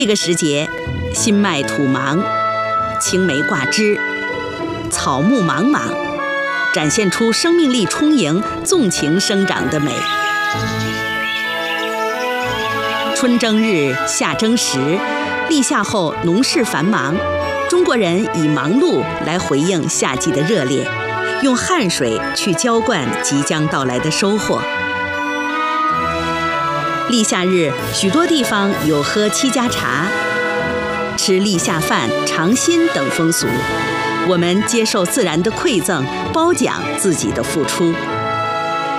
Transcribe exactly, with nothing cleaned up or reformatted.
这个时节，新麦吐芒，青梅挂枝，草木莽莽，展现出生命力充盈、纵情生长的美。春争日，夏争时，立夏后农事繁忙，中国人以忙碌来回应夏季的热烈，用汗水去浇灌即将到来的收获。立夏日，许多地方有喝七家茶、吃立夏饭、尝新等风俗。我们接受自然的馈赠，褒奖自己的付出。